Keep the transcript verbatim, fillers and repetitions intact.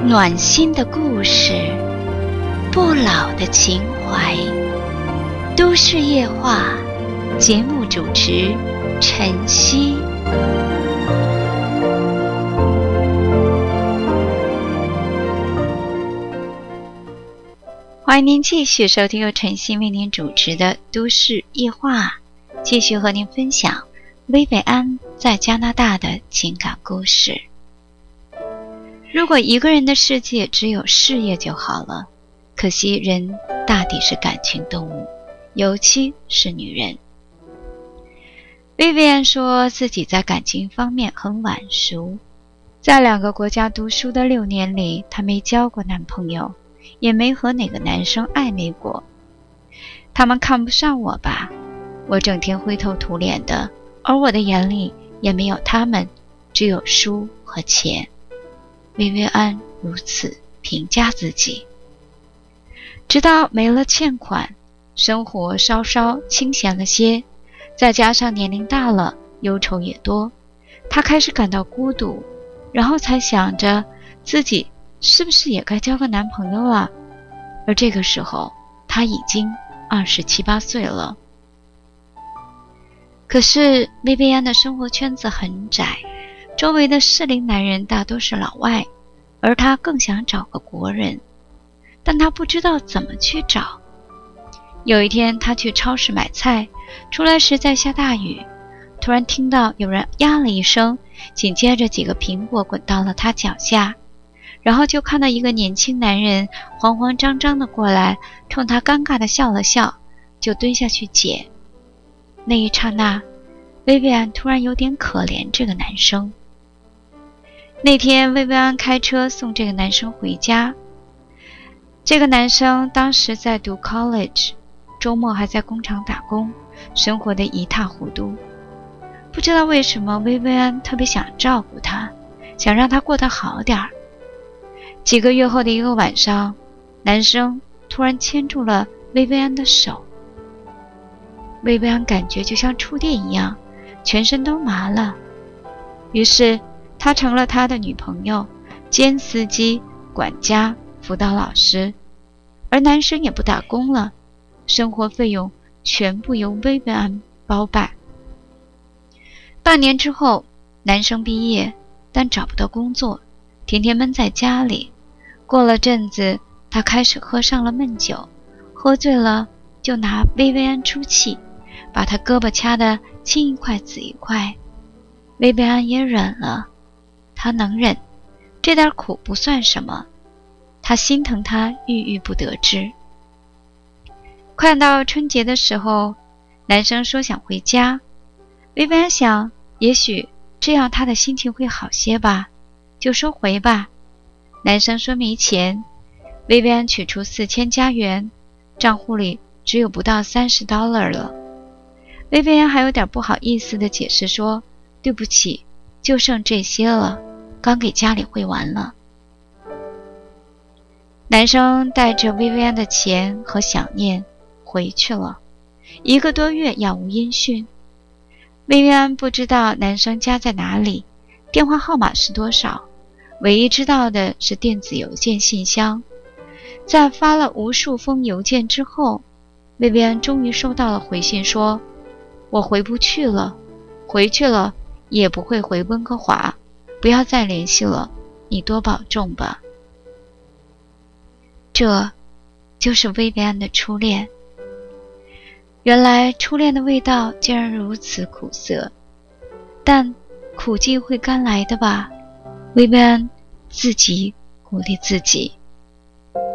暖心的故事，不老的情怀。都市夜话，节目主持晨曦。欢迎您继续收听由晨曦为您主持的都市夜话，继续和您分享薇薇安在加拿大的情感故事。如果一个人的世界只有事业就好了，可惜人大抵是感情动物，尤其是女人。薇薇安说自己在感情方面很晚熟，在两个国家读书的六年里，她没交过男朋友，也没和哪个男生暧昧过。他们看不上我吧，我整天灰头土脸的，而我的眼里也没有他们，只有书和钱。薇薇安如此评价自己。直到没了欠款，生活稍稍清闲了些，再加上年龄大了，忧愁也多，她开始感到孤独，然后才想着自己是不是也该交个男朋友了。而这个时候她已经二十七八岁了。可是薇薇安的生活圈子很窄，周围的适龄男人大都是老外，而她更想找个国人，但她不知道怎么去找。有一天她去超市买菜，出来时在下大雨，突然听到有人呀了一声，紧接着几个苹果滚到了她脚下，然后就看到一个年轻男人慌慌张张地过来，冲她尴尬地笑了笑，就蹲下去捡。那一刹那，薇薇安突然有点可怜这个男生。那天薇薇安开车送这个男生回家，这个男生当时在读 college， 周末还在工厂打工，生活得一塌糊涂。不知道为什么薇薇安特别想照顾他，想让他过得好点儿。几个月后的一个晚上，男生突然牵住了薇薇安的手，薇薇安感觉就像触电一样，全身都麻了。于是她成了他的女朋友，兼司机、管家、辅导老师，而男生也不打工了，生活费用全部由薇薇安包办。半年之后，男生毕业，但找不到工作，天天闷在家里。过了阵子，他开始喝上了闷酒，喝醉了就拿薇薇安出气，把他胳膊掐得青一块紫一块。薇薇安也忍了，她能忍，这点苦不算什么，她心疼他郁郁不得志。快到春节的时候，男生说想回家，薇薇安想也许这样他的心情会好些吧，就说回吧。男生说没钱，薇薇安取出四千加元，账户里只有不到三十 dollar 了。薇薇安还有点不好意思地解释说，对不起，就剩这些了，刚给家里汇完了。男生带着薇薇安的钱和想念回去了，一个多月杳无音讯。薇薇安不知道男生家在哪里，电话号码是多少，唯一知道的是电子邮件信箱。在发了无数封邮件之后，薇薇安终于收到了回信，说我回不去了，回去了也不会回温哥华，不要再联系了，你多保重吧。这就是薇薇安的初恋。原来初恋的味道竟然如此苦涩，但苦尽会甘来的吧，薇薇安自己鼓励自己。